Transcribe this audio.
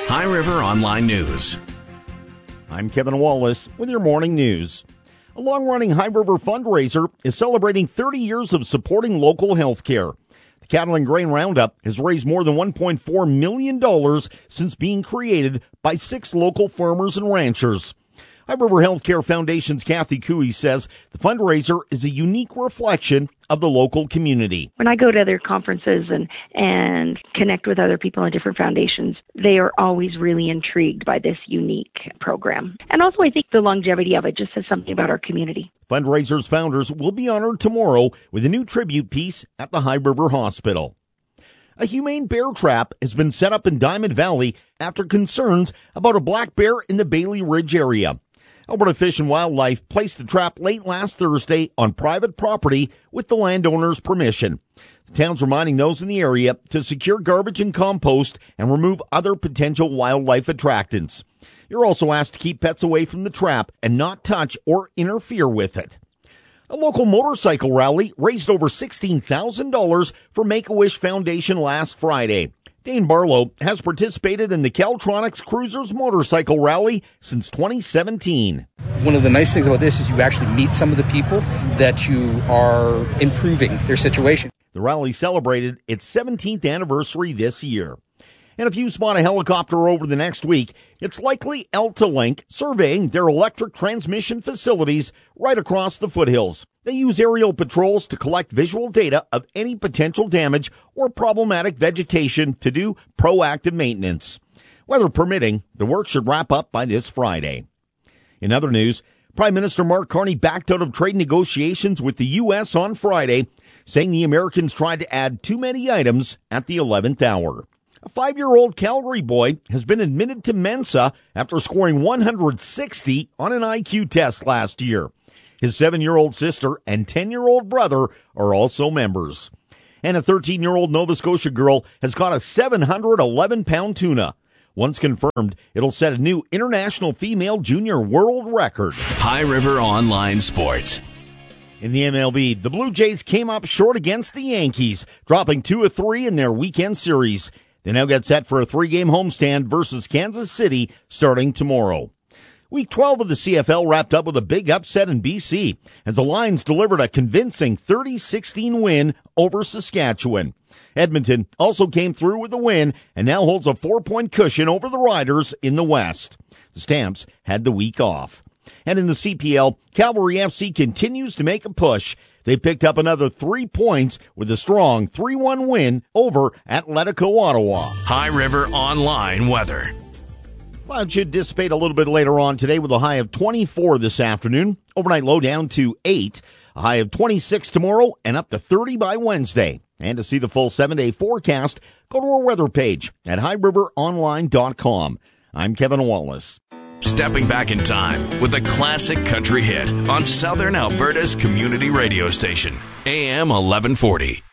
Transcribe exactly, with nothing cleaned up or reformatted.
High River Online News. I'm Kevin Wallace with your morning news. A long-running High River fundraiser is celebrating thirty years of supporting local health care. The Cattle and Grain Roundup has raised more than one point four million dollars since being created by six local farmers and ranchers. High River Healthcare Foundation's Kathy Cooey says the fundraiser is a unique reflection of the local community. When I go to other conferences and, and connect with other people in different foundations, they are always really intrigued by this unique program. And also I think the longevity of it just says something about our community. Fundraiser's founders will be honored tomorrow with a new tribute piece at the High River Hospital. A humane bear trap has been set up in Diamond Valley after concerns about a black bear in the Bailey Ridge area. Alberta Fish and Wildlife placed the trap late last Thursday on private property with the landowner's permission. The town's reminding those in the area to secure garbage and compost and remove other potential wildlife attractants. You're also asked to keep pets away from the trap and not touch or interfere with it. A local motorcycle rally raised over sixteen thousand dollars for Make-A-Wish Foundation last Friday. Dane Barlow has participated in the Caltronics Cruisers Motorcycle Rally since twenty seventeen. One of the nice things about this is you actually meet some of the people that you are improving their situation. The rally celebrated its seventeenth anniversary this year. And if you spot a helicopter over the next week, it's likely AltaLink surveying their electric transmission facilities right across the foothills. They use aerial patrols to collect visual data of any potential damage or problematic vegetation to do proactive maintenance. Weather permitting, the work should wrap up by this Friday. In other news, Prime Minister Mark Carney backed out of trade negotiations with the U S on Friday, saying the Americans tried to add too many items at the eleventh hour. A five-year-old Calgary boy has been admitted to Mensa after scoring one hundred sixty on an I Q test last year. His seven-year-old sister and ten-year-old brother are also members. And a thirteen-year-old Nova Scotia girl has caught a seven hundred eleven pound tuna. Once confirmed, it'll set a new international female junior world record. High River Online Sports. In the M L B, the Blue Jays came up short against the Yankees, dropping two of three in their weekend series. They now get set for a three-game homestand versus Kansas City starting tomorrow. Week twelve of the C F L wrapped up with a big upset in B C as the Lions delivered a convincing thirty sixteen win over Saskatchewan. Edmonton also came through with a win and now holds a four-point cushion over the Riders in the West. The Stamps had the week off. And in the C P L, Cavalry F C continues to make a push. They picked up another three points with a strong three one win over Atletico Ottawa. High River Online weather. Clouds should dissipate a little bit later on today with a high of twenty-four this afternoon. Overnight low down to eight. A high of twenty-six tomorrow and up to thirty by Wednesday. And to see the full seven-day forecast, go to our weather page at high river online dot com. I'm Kevin Wallace. Stepping back in time with a classic country hit on Southern Alberta's community radio station, A M eleven forty.